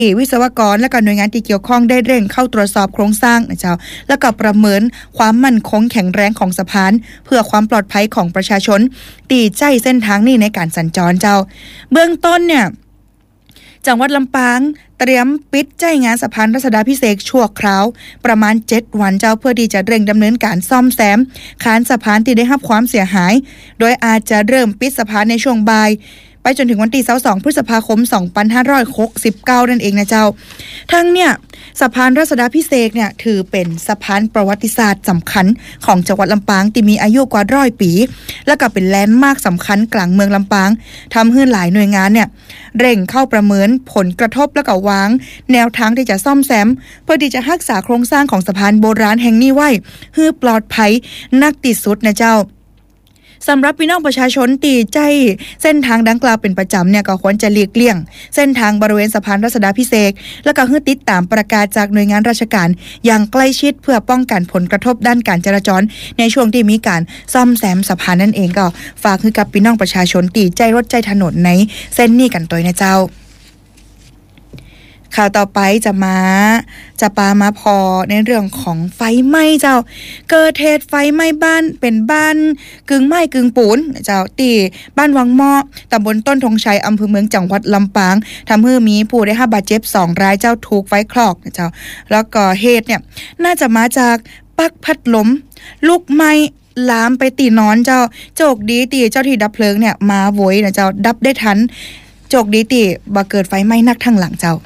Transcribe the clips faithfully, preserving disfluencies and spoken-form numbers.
วิศวกรและก็หน่วยงานที่เกี่ยวข้องได้เร่งเข้าตรวจสอบโครงสร้างนะเจ้าแล้วก็ประเมินความมั่นคงแข็งแรงของสะพานเพื่อความปลอดภัยของประชาชนตีใจเส้นทางนี้ในการสัญจรเจ้าเบื้องต้นเนี่ยจังหวัดลำปางเตรียมปิดใจงานสะพานรัชดาภิเษกชั่วคราวประมาณเจ็ดวันเจ้าเพื่อที่จะเร่งดำเนินการซ่อมแซมคานสะพานที่ได้รับความเสียหายโดยอาจจะเริ่มปิดสะพานในช่วงบ่ายไปจนถึงวันที่ยี่สิบสองพฤษภาคมสองพันห้าร้อยหกสิบเก้านั่นเองนะเจ้าทั้งเนี่ยสะพานรัชดาภิเษกเนี่ยถือเป็นสะพานประวัติศาสตร์สำคัญของจังหวัดลำปางที่มีอายุกว่าร้อยปีและก็เป็นแลนด์มาร์คสำคัญกลางเมืองลำปางทำให้หลายหน่วยงานเนี่ยเร่งเข้าประเมินผลกระทบและก็วางแนวทางที่จะซ่อมแซมเพื่อที่จะรักษาโครงสร้างของสะพานโบราณแห่งนี้ไว้ให้ปลอดภัยนักที่สุดนะเจ้าสำหรับพี่น้องประชาชนตีใจเส้นทางดังกล่าวเป็นประจำเนี่ยก็ควรจะหลีกเลี่ยงเส้นทางบริเวณสะพานรัชดาภิเษกแล้วก็ให้ติดตามประกาศจากหน่วยงานราชการอย่างใกล้ชิดเพื่อป้องกันผลกระทบด้านการจราจรในช่วงที่มีการซ่อมแซมสะพานนั่นเองก็ฝากให้กับพี่น้องประชาชนตีใจรถใจถนนในเส้นนี้กันตัวนะเจ้าข่าวต่อไปจะมาจะปามาพอในเรื่องของไฟไหม้เจ้าเกิดเหตุไฟไหม้บ้านเป็นบ้านกึ่งไม้กึ่งปูนเจ้าตีบ้านวังหม้อตำบลต้นธงชัยอำเภอเมืองจังหวัดลำปางทำให้มีผู้ได้รับบาดเจ็บสองรายเจ้าถูกไฟคลอกเจ้าแล้วก็เหตุเนี่ยน่าจะมาจากปลั๊กพัดลมลุกไหม้ลามไปตีนอนเจ้าโชคดีตีเจ้าที่ดับเพลิงเนี่ยมาโวยนะเจ้าดับได้ทันโชคดีตีบ่เกิดไฟไหม้นักทั้งหลังเจ้า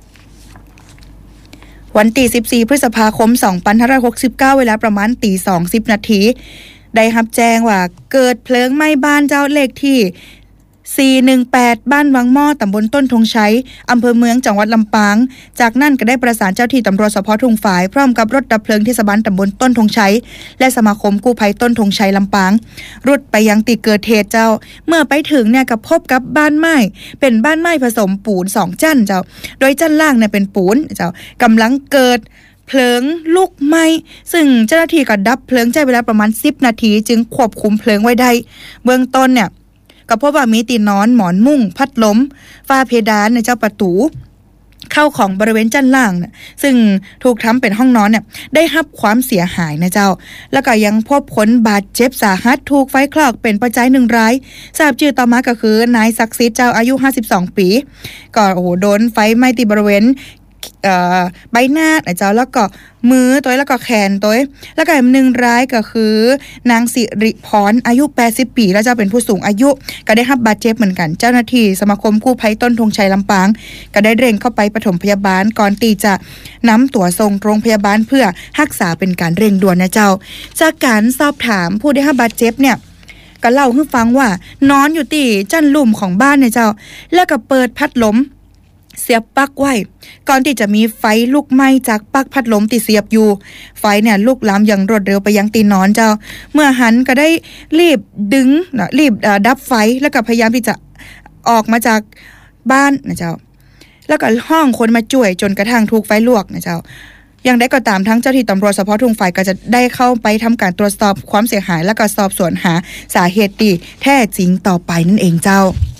วันที่สิบสี่พฤษภาคมสองพันห้าร้อยหกสิบเก้าเวลาประมาณตีสองสิบนาทีได้รับแจ้งว่าเกิดเพลิงไหม้บ้านเจ้าเลขที่สี่หนึ่งแปดบ้านวังหม้อตำบลต้นธงชัยอำเภอเมืองจังหวัดลำปางจากนั้นก็ได้ประสานเจ้าที่ตำรวจสภ.ทุ่งฝายพร้อมกับรถดับเพลิงเทศบาลตำบลต้นธงชัยและสมาคมกู้ภัยต้นธงชัยลำปางรุดไปยังที่เกิดเหตุเจ้าเมื่อไปถึงเนี่ยก็พบกับบ้านไม้เป็นบ้านไม้ผสมปูนสองจั่นเจ้าโดยจั่นล่างเนี่ยเป็นปูนเจ้ากำลังเกิดเพลิงลุกไหม้ซึ่งเจ้าหน้าที่ก็ดับเพลิงใช้เวลาประมาณสิบนาทีจึงควบคุมเพลิงไว้ได้เบื้องต้นเนี่ยก็พบว่ามีตีนอนหมอนมุ้งพัดลมฝ้าเพดานในเจ้าประตูเข้าของบริเวณจั่นล่างเนี่ยซึ่งถูกทำเป็นห้องนอนเนี่ยได้รับความเสียหายนะเจ้าแล้วก็ยังพบผลบาดเจ็บสาหัสถูกไฟคลอกเป็นปัจจัยหนึ่งรายทราบชื่อต่อมาก็คือนายศักดิ์สิทธิ์เจ้าอายุห้าสิบสองปีก็โอ้โหโดนไฟไหม้ที่บริเวณใบหน้านะเจ้าแล้วก็มือตัวแล้วก็แขนตัวแล้วก็อีกหนึ่งรายก็คือนางสิริพรอายุแปดสิบปีแล้วเจ้าเป็นผู้สูงอายุก็ได้รับบาดเจ็บเหมือนกันเจ้าหน้าที่สมาคมกู้ภัยต้นธงชัยลำปางก็ได้เร่งเข้าไปปฐมพยาบาลก่อนที่จะนำตัวส่งโรงพยาบาลเพื่อรักษาเป็นการเร่งด่วนนะเจ้าจากการสอบถามผู้ได้รับบาดเจ็บเนี่ยก็เล่าให้ฟังว่านอนอยู่ที่จั่นลุ่มของบ้านเนี่ยเจ้าแล้วก็เปิดพัดลมเสียบปลั๊กไว้ก่อนที่จะมีไฟลุกไหม้จากปลั๊กพัดลมที่เสียบอยู่ไฟเนี่ยลุกลามอย่างรวดเร็วไปยังตีนอนเจ้าเมื่อหันก็ได้รีบดึงนะรีบดับไฟแล้วก็พยายามที่จะออกมาจากบ้านนะเจ้าแล้วก็ห้องคนมาช่วยจนกระทั่งถูกไฟลวกนะเจ้าอย่างใดก็ตามทั้งเจ้าที่ตำรวจสภ.ทุ่งฝายก็จะได้เข้าไปทำการตรวจสอบความเสียหายแล้วก็สอบสวนหาสาเหตุที่แท้จริงต่อไปนั่นเองเจ้า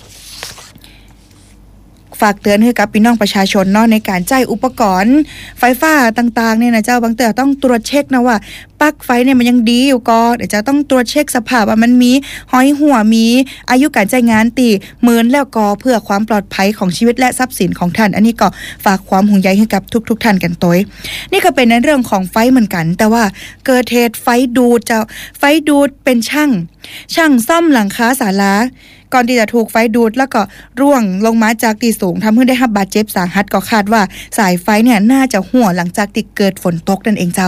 ฝากเตือนให้กับพี่น้องประชาชนเนาะในการใช้อุปกรณ์ไฟฟ้าต่างๆเนี่ยนะเจ้าบางเตือต้องตรวจเช็คนะว่าปลั๊กไฟเนี่ยมันยังดีอยู่ก็เดี๋ยวจะต้องตรวจเช็คสภาพว่ามันมีห้อยหัวมีอายุการใช้งานตีหมื่นแล้วก็เพื่อความปลอดภัยของชีวิตและทรัพย์สินของท่านอันนี้ก็ฝากความห่วงใยให้กับทุกๆท่านกันตัวนี่ก็เป็นในเรื่องของไฟเหมือนกันแต่ว่าเกิดเหตุไฟดูดเจ้าไฟดูดเป็นช่างช่างซ่อมหลังคาศาลาก่อนที่จะถูกไฟดูดแล้วก็ร่วงลงมาจากที่สูงทำให้ได้รับบาดเจ็บสาหัสก็คาดว่าสายไฟเนี่ยน่าจะรั่วหลังจากที่เกิดฝนตกนั่นเองเจ้า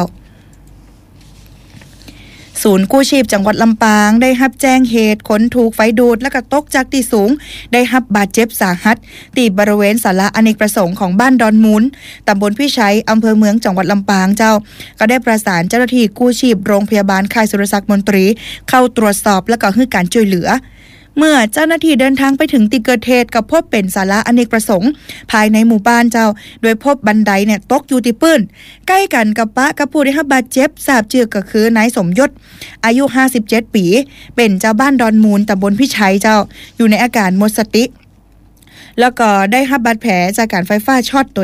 ศูนย์กู้ชีพจังหวัดลำปางได้รับแจ้งเหตุคนถูกไฟดูดแล้วก็ตกจากที่สูงได้รับบาดเจ็บสาหัสที่บริเวณศาลาอเนกประสงค์ของบ้านดอนมูลตำบลพิชัยอำเภอเมืองจังหวัดลำปางเจ้าก็ได้ประสานเจ้าหน้าที่กู้ชีพโรงพยาบาลค่ายสุรศักดิ์มนตรีเข้าตรวจสอบแล้วก็ให้การช่วยเหลือเมื่อเจ้าหน้าที่เดินทางไปถึงที่เกิดเหตุก็พบเป็นศาลาอเนกประสงค์ภายในหมู่บ้านเจ้าโดยพบบันไดเนี่ยตกอยู่ที่พื้นใกล้กันกับปะกับผู้ได้รับบาดเจ็บทราบชื่อก็คือนายสมยศอายุห้าสิบเจ็ดปีเป็นเจ้าบ้านดอนมูลตำบลพิชัยเจ้าอยู่ในอาการหมดสติแล้วก็ได้รับบาดแผลจากการไฟฟ้าช็อตตัว